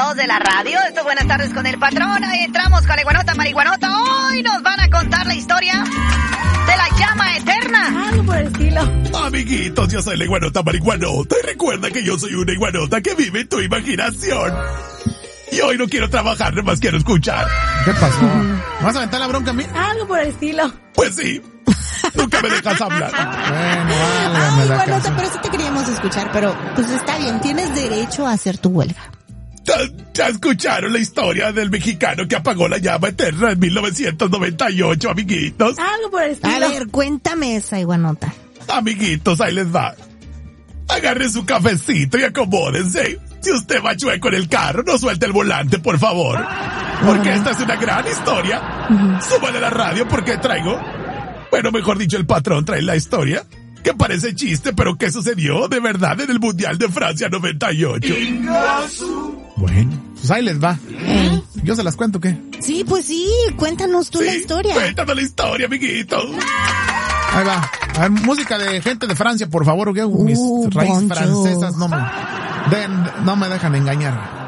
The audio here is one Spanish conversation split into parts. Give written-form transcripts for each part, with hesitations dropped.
enamorados de la radio. Esto es Buenas Tardes con el Patrón. Ahí entramos con la iguanota marihuanota. Hoy nos van a contar la historia de la llama eterna. Algo por el estilo. Amiguitos, yo soy la iguanota marihuanota. Y recuerda que yo soy una iguanota que vive en tu imaginación. Y hoy no quiero trabajar, nomás quiero escuchar. ¿Qué pasó? ¿Vas a aventar la bronca a mí? Algo por el estilo. Pues sí. Nunca me dejas hablar. Bueno, Iguanota, pero sí te queríamos escuchar, pero pues está bien, tienes derecho a hacer tu huelga. ¿Ya escucharon la historia del mexicano que apagó la llama eterna en 1998, amiguitos? Algo por el estilo. A ver, cuéntame esa, Iguanota. Amiguitos, ahí les va. Agarren su cafecito y acomódense. Si usted va chueco en el carro, no suelte el volante, por favor. Porque esta es una gran historia. Súbale a la radio porque traigo... Bueno, mejor dicho, el patrón trae la historia. Que parece chiste, pero ¿qué sucedió de verdad en el Mundial de Francia 98? Bueno, pues ahí les va. ¿Yo se las cuento qué? Sí, pues sí, cuéntanos tú la historia. Cuéntanos la historia, amiguito. Ahí va. A ver, música de gente de Francia, por favor, que mis raíces francesas no me dejan engañar.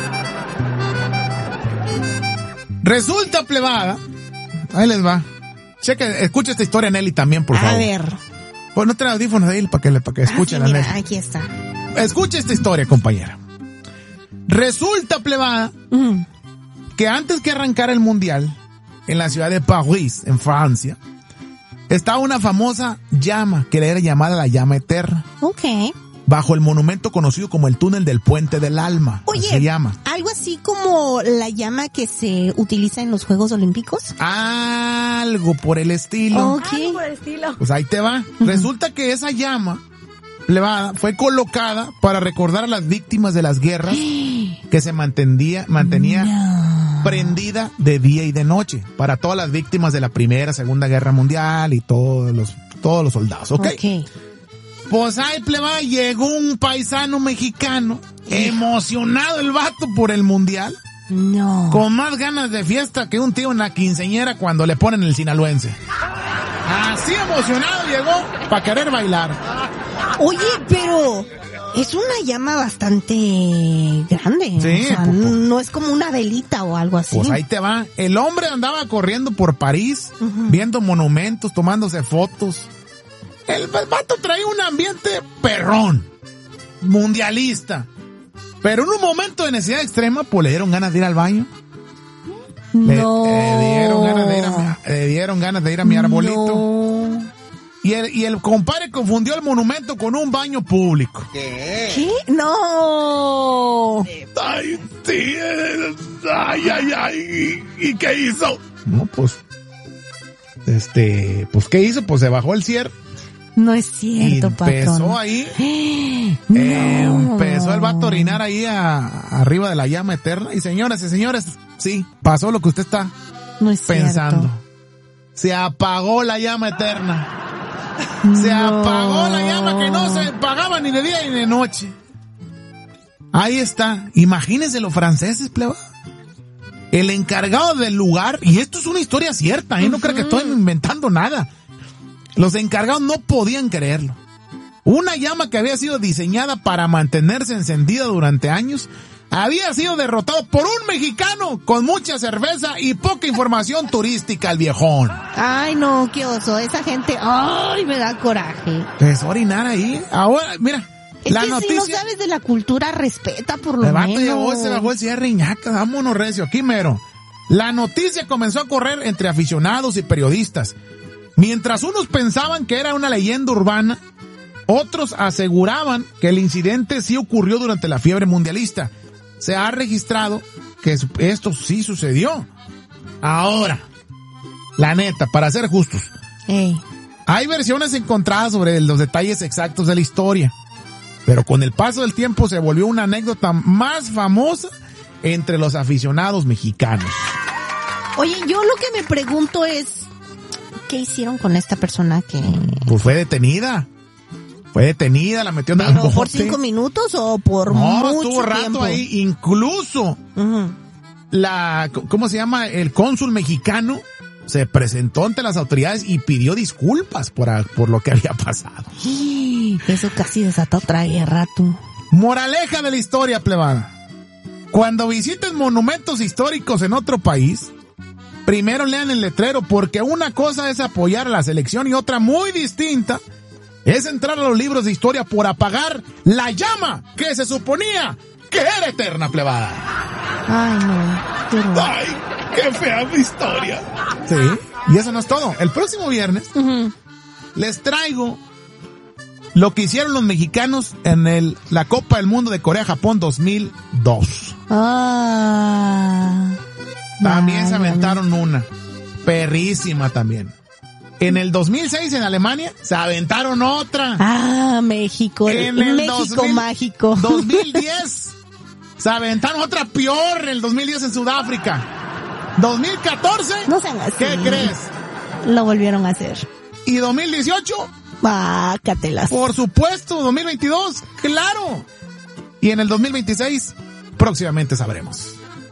Resulta, plebada. Ahí les va. Cheque, escucha esta historia, Nelly, también, por favor. A ver. Pues no trae audífonos de él para que escuchen sí, la mira, Nelly. aquí está. Escucha esta historia, compañera. Resulta, plebada, que antes que arrancara el mundial, en la ciudad de París, en Francia, estaba una famosa llama, que era llamada la llama eterna. Ok. Bajo el monumento conocido como el túnel del puente del alma. Oye, se llama. algo así como la llama que se utiliza en los Juegos Olímpicos. Algo por el estilo. Ok. Algo por el estilo. Pues ahí te va. Resulta que esa llama plebada fue colocada para recordar a las víctimas de las guerras que se mantenía prendida de día y de noche para todas las víctimas de la Primera, Segunda Guerra Mundial y todos los soldados, ¿ok? Pues ahí, plebada, llegó un paisano mexicano, emocionado el vato por el mundial. No. Con más ganas de fiesta que un tío en la quinceañera cuando le ponen el sinaloense. Así emocionado llegó para querer bailar. Oye, pero es una llama bastante grande. Sí, o sea, no es como una velita o algo así. Pues ahí te va. El hombre andaba corriendo por París, viendo monumentos, tomándose fotos. El vato traía un ambiente perrón, mundialista. Pero en un momento de necesidad extrema, pues le dieron ganas de ir al baño. No. Le dieron ganas de ir a mi arbolito. No. Y el compadre confundió el monumento con un baño público. ¿Qué? No. Ay, sí. Ay. ¿Y qué hizo? No, pues ¿qué hizo? Pues se bajó el cierre. No es cierto, empezó patrón. ahí. No. Empezó el vato a orinar ahí arriba de la llama eterna. Y señoras y señores, sí, pasó lo que usted está pensando. Cierto. Se apagó la llama eterna. Se apagó la llama que no se apagaba ni de día ni de noche. Ahí está. Imagínense los franceses, pleba. El encargado del lugar, y esto es una historia cierta, no creo que estoy inventando nada. Los encargados no podían creerlo. Una llama que había sido diseñada para mantenerse encendida durante años, había sido derrotado por un mexicano con mucha cerveza y poca información turística, el viejón. Ay, no, qué oso. Esa gente, ay, me da coraje. Empezó a orinar ahí. Ahora, mira, es la que noticia... si no sabes de la cultura, respeta por lo El vato menos. llegó, se bajó el cierre y ñaca, vámonos recio, aquí mero. La noticia comenzó a correr entre aficionados y periodistas. Mientras unos pensaban que era una leyenda urbana, otros aseguraban que el incidente sí ocurrió durante la fiebre mundialista. Se ha registrado que esto sí sucedió. Ahora, la neta, para ser justos, hay versiones encontradas sobre los detalles exactos de la historia, pero con el paso del tiempo se volvió una anécdota más famosa entre los aficionados mexicanos. Oye, yo lo que me pregunto es, ¿qué hicieron con esta persona que...? Pues fue detenida, la metió en el bote. ¿Por 5 minutos o por mucho tiempo? No, estuvo rato ahí, incluso ¿cómo se llama? El cónsul mexicano se presentó ante las autoridades y pidió disculpas por lo que había pasado. Eso casi desató otra guerra, tú. Moraleja de la historia, plebada. Cuando visiten monumentos históricos en otro país, primero lean el letrero, porque una cosa es apoyar a la selección y otra muy distinta es entrar a los libros de historia por apagar la llama que se suponía que era eterna, plebada. Ay, no. Qué horror. ¡Ay, qué fea historia! Sí, y eso no es todo. El próximo viernes les traigo lo que hicieron los mexicanos en la Copa del Mundo de Corea-Japón 2002. También se aventaron una. Perrísima también. En el 2006 en Alemania se aventaron otra. México. En el México mágico. 2010 se aventaron otra peor en el 2010 en Sudáfrica. 2014. No sean así. ¿Qué crees? Lo volvieron a hacer. Y 2018. Cátelas. Por supuesto, 2022, claro. Y en el 2026, próximamente sabremos.